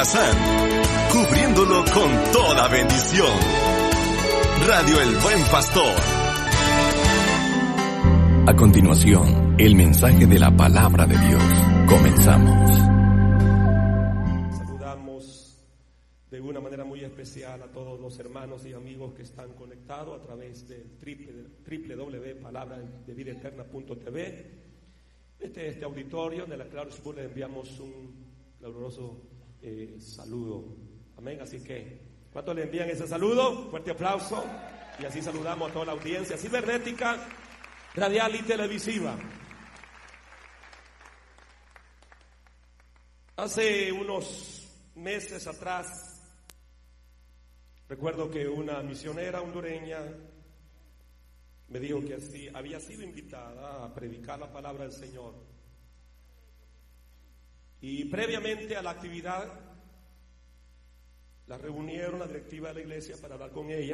Morazán, cubriéndolo con toda bendición. Radio El Buen Pastor. A continuación, el mensaje de la palabra de Dios. Comenzamos. Saludamos de una manera muy especial a todos los hermanos y amigos que están conectados a través del www.palabradevidaeterna.tv. Este auditorio de la Clarksburg le enviamos un caluroso saludo. Amén. Así que, ¿cuántos le envían ese saludo? Fuerte aplauso. Y así saludamos a toda la audiencia cibernética, radial y televisiva. Hace unos meses atrás, recuerdo que una misionera hondureña me dijo que había sido invitada a predicar la palabra del Señor. Y previamente a la actividad, la reunieron la directiva de la iglesia para hablar con ella.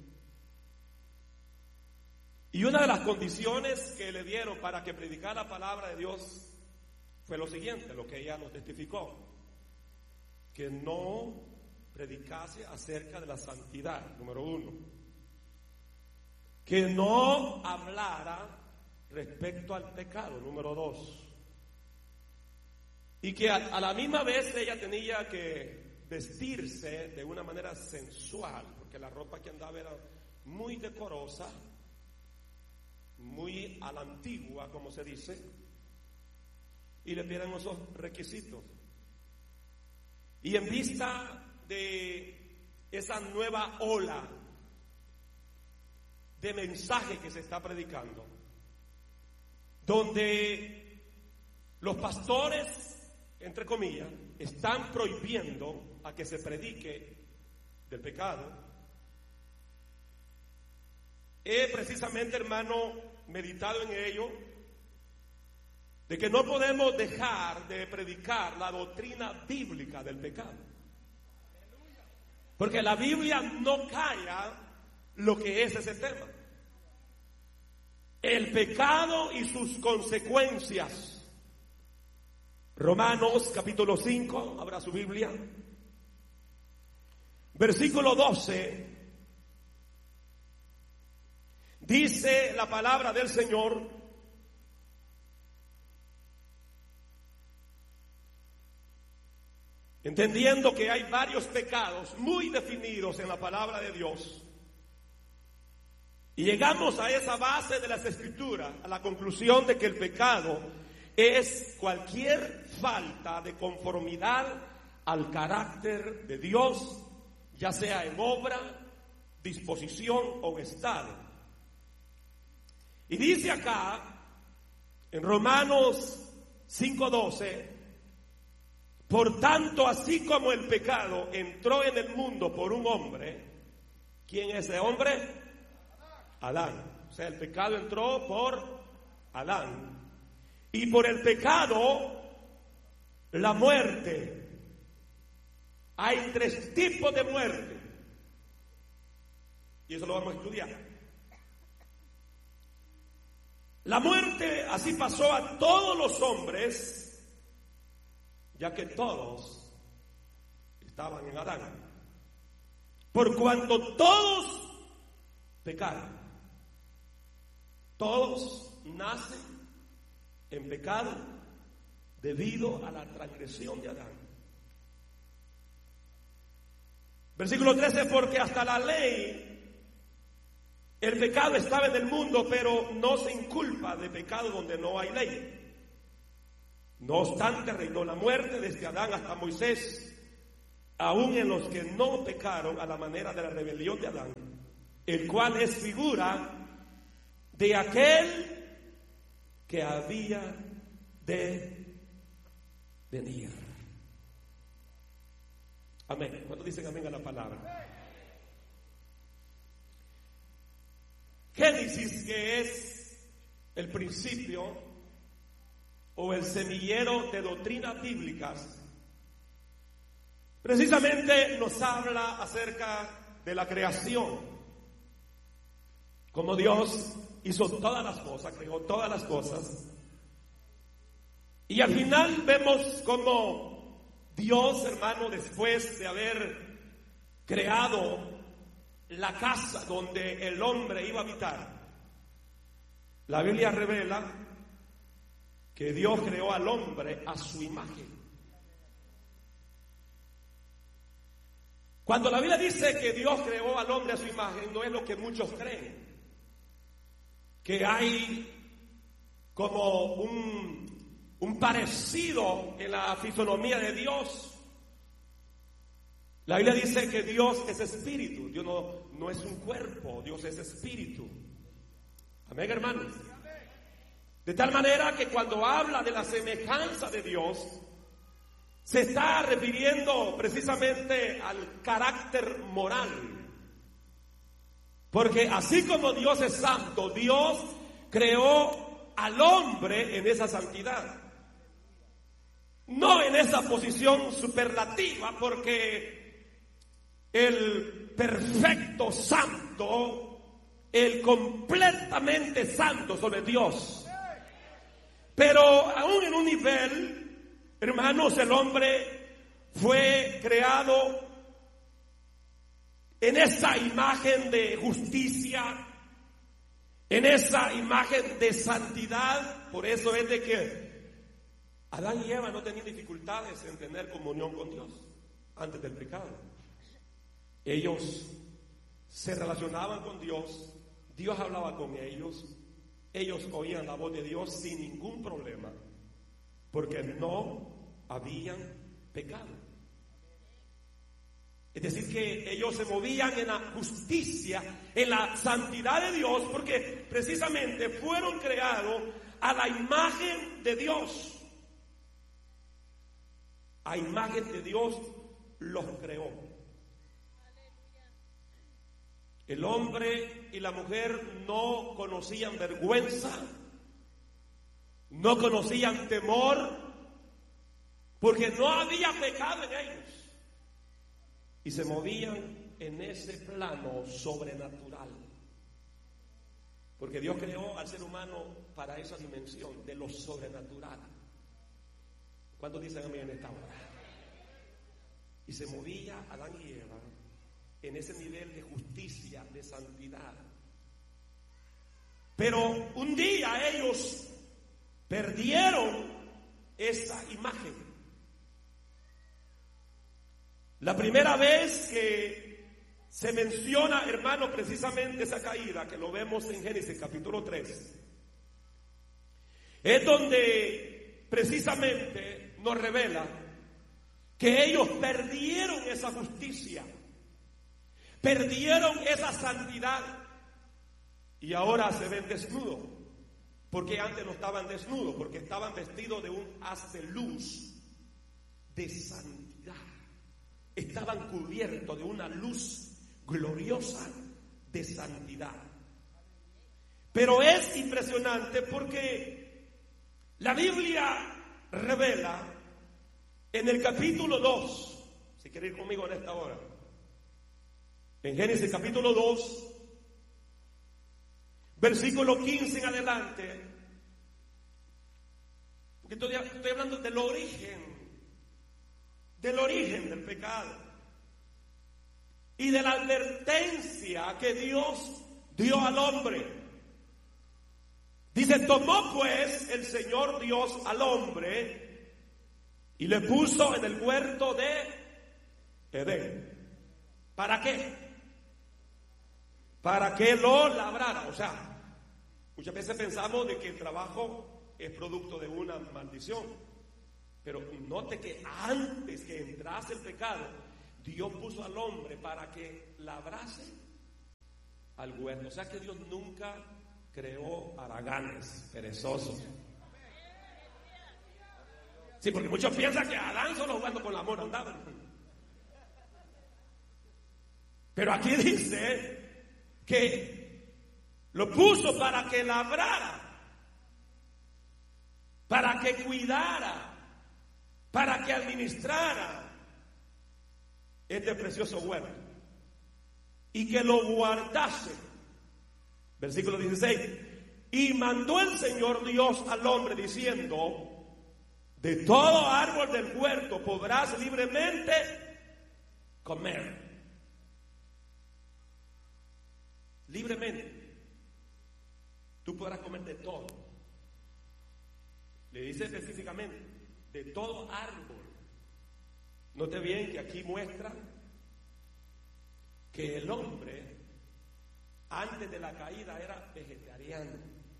Y una de las condiciones que le dieron para que predicara la palabra de Dios fue lo siguiente, lo que ella nos testificó: que no predicase acerca de la santidad, número uno; que no hablara respecto al pecado, número dos; y que a la misma vez ella tenía que vestirse de una manera sensual, porque la ropa que andaba era muy decorosa, muy a la antigua, como se dice, y le pidieron esos requisitos. Y en vista de esa nueva ola de mensaje que se está predicando, donde los pastores, entre comillas, están prohibiendo a que se predique del pecado, he precisamente, hermano, meditado en ello, de que no podemos dejar de predicar la doctrina bíblica del pecado, porque la Biblia no calla lo que es ese tema: el pecado y sus consecuencias. Romanos capítulo 5, abra su Biblia, versículo 12, dice la palabra del Señor: entendiendo que hay varios pecados muy definidos en la palabra de Dios, y llegamos a esa base de las Escrituras, a la conclusión de que el pecado es cualquier falta de conformidad al carácter de Dios, ya sea en obra, disposición o estado. Y dice acá, en Romanos 5:12, por tanto, así como el pecado entró en el mundo por un hombre, ¿quién es ese hombre? Adán. O sea, el pecado entró por Adán. Y por el pecado, la muerte. Hay tres tipos de muerte, y eso lo vamos a estudiar. La muerte así pasó a todos los hombres, ya que todos estaban en Adán, por cuanto todos pecaron. Todos nacen en pecado debido a la transgresión de Adán. Versículo 13, porque hasta la ley el pecado estaba en el mundo, pero no se inculpa de pecado donde no hay ley. No obstante, reinó la muerte desde Adán hasta Moisés, aun en los que no pecaron a la manera de la rebelión de Adán, el cual es figura de aquel que había de venir. Amén. ¿Cuántos dicen amén a la palabra? Génesis, que es el principio o el semillero de doctrinas bíblicas, precisamente nos habla acerca de la creación, como Dios hizo todas las cosas, creó todas las cosas, y al final vemos cómo Dios, hermano, después de haber creado la casa donde el hombre iba a habitar, la Biblia revela que Dios creó al hombre a su imagen. Cuando la Biblia dice que Dios creó al hombre a su imagen, no es lo que muchos creen, que hay como un parecido en la fisonomía de Dios. La Biblia dice que Dios es espíritu. Dios no es un cuerpo, Dios es espíritu. Amén, hermanos. De tal manera que cuando habla de la semejanza de Dios, se está refiriendo precisamente al carácter moral. Porque así como Dios es santo, Dios creó al hombre en esa santidad. No en esa posición superlativa, porque el perfecto santo, el completamente santo sobre Dios. Pero aún en un nivel, hermanos, el hombre fue creado en esa imagen de justicia, en esa imagen de santidad. Por eso es de que Adán y Eva no tenían dificultades en tener comunión con Dios antes del pecado. Ellos se relacionaban con Dios, Dios hablaba con ellos oían la voz de Dios sin ningún problema, porque no habían pecado. Es decir, que ellos se movían en la justicia, en la santidad de Dios, porque precisamente fueron creados a la imagen de Dios. A imagen de Dios los creó. El hombre y la mujer no conocían vergüenza, no conocían temor, porque no había pecado en ellos. Y se movían en ese plano sobrenatural. Porque Dios creó al ser humano para esa dimensión de lo sobrenatural. ¿Cuántos dicen amén en esta hora? Y se movía Adán y Eva en ese nivel de justicia, de santidad. Pero un día ellos perdieron esa imagen. La primera vez que se menciona, hermano, precisamente esa caída, que lo vemos en Génesis capítulo 3, es donde precisamente nos revela que ellos perdieron esa justicia, perdieron esa santidad y ahora se ven desnudos. Porque antes no estaban desnudos, porque estaban vestidos de un haz de luz de santidad. Estaban cubiertos de una luz gloriosa de santidad. Pero es impresionante porque la Biblia revela en el capítulo 2, si quiere ir conmigo en esta hora, en Génesis capítulo 2, versículo 15 en adelante, porque estoy hablando del origen del pecado y de la advertencia que Dios dio al hombre. Dice: tomó pues el Señor Dios al hombre y le puso en el huerto de Edén. ¿Para qué? Para que lo labrara. O sea, muchas veces pensamos de que el trabajo es producto de una maldición, pero note que antes que entrase el pecado, Dios puso al hombre para que labrase al huerto. O sea que Dios nunca creó haraganes, perezosos. Sí, porque muchos piensan que Adán solo jugando con la mona andaba. Pero aquí dice que lo puso para que labrara, para que cuidara, para que administrara este precioso huerto y que lo guardase. Versículo 16: y mandó el Señor Dios al hombre diciendo: De todo árbol del huerto podrás libremente comer. Libremente. Tú podrás comer de todo. Le dice específicamente, de todo árbol. Note bien que aquí muestra que el hombre antes de la caída era vegetariano.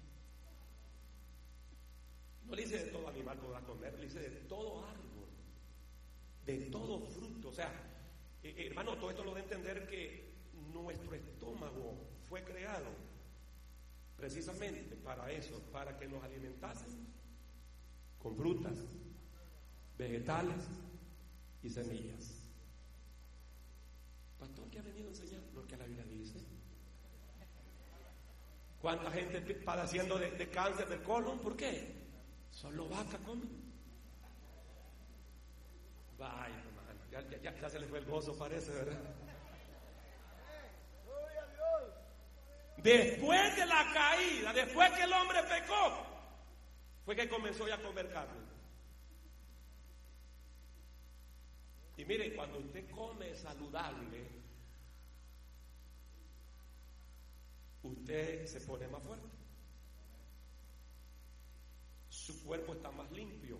No le dice de todo animal podrás comer, le dice de todo árbol, de todo fruto. O sea, hermano, todo esto lo de entender que nuestro estómago fue creado precisamente para eso, para que nos alimentasen con frutas, vegetales y semillas. Pastor, ¿qué ha venido a enseñar? Lo que la Biblia dice. ¿Cuánta gente padeciendo de cáncer del colon? ¿Por qué? Solo vaca comen. Vaya, hermano, ya se le fue el gozo, parece, ¿verdad? Después de la caída, después que el hombre pecó, fue que comenzó ya a comer carne. Y mire, cuando usted come saludable, usted se pone más fuerte. Su cuerpo está más limpio.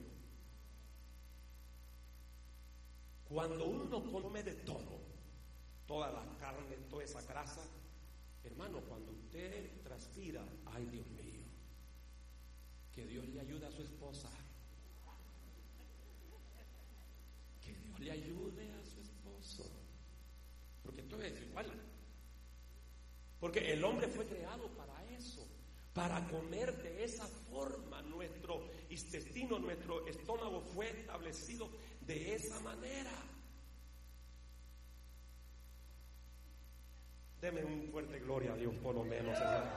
Cuando uno come de todo, toda la carne, toda esa grasa, hermano, cuando usted transpira, ay Dios mío, que Dios le ayude a su esposa, que Dios le ayude a su esposo, porque esto es igual, porque el hombre fue creado para eso, para comer de esa forma. Nuestro intestino, nuestro estómago fue establecido de esa manera. Deme un fuerte gloria a Dios, por lo menos, hermano.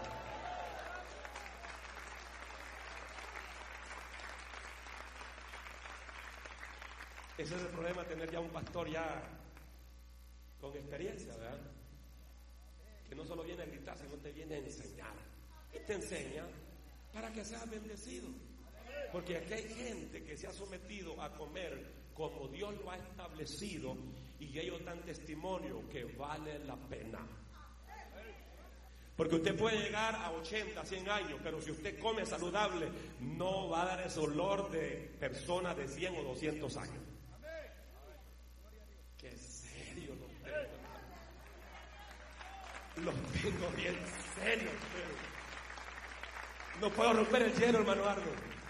Ese es el problema, tener ya un pastor ya con experiencia, ¿verdad? Que no solo viene a gritar, sino te viene a enseñar. Y te enseña para que seas bendecido. Porque aquí hay gente que se ha sometido a comer como Dios lo ha establecido, y ellos dan testimonio que vale la pena. Porque usted puede llegar a 80, 100 años, pero si usted come saludable, no va a dar ese olor de persona de 100 o 200 años. Qué serio lo tengo bien serio. No puedo romper el hielo, hermano Arno.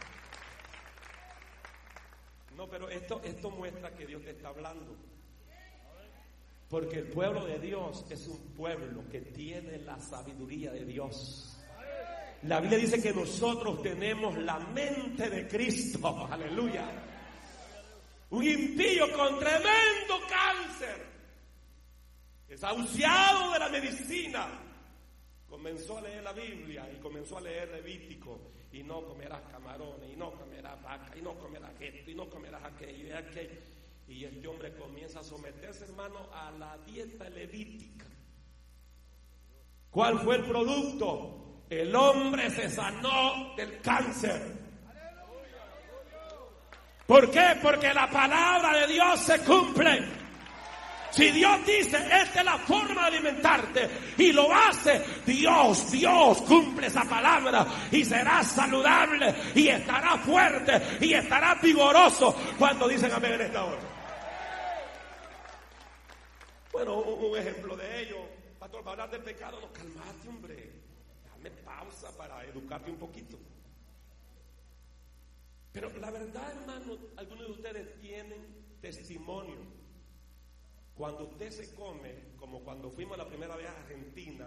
No, pero esto muestra que Dios te está hablando. Porque el pueblo de Dios es un pueblo que tiene la sabiduría de Dios. La Biblia dice que nosotros tenemos la mente de Cristo. Aleluya. Un impío con tremendo cáncer, desahuciado de la medicina, comenzó a leer la Biblia y comenzó a leer Levítico. Y no comerás camarones, y no comerás vaca, y no comerás esto, y no comerás aquello y aquello. Y este hombre comienza a someterse, hermano, a la dieta levítica. ¿Cuál fue el producto? El hombre se sanó del cáncer. ¿Por qué? Porque la palabra de Dios se cumple. Si Dios dice, esta es la forma de alimentarte, y lo hace, Dios cumple esa palabra, y serás saludable, y estarás fuerte, y estarás vigoroso cuando dicen amén en esta hora. Bueno, un ejemplo de ello, pastor, para hablar del pecado, no, calmate, hombre, dame pausa para educarte un poquito. Pero la verdad, hermano, algunos de ustedes tienen testimonio. Cuando usted se come, como cuando fuimos la primera vez a Argentina,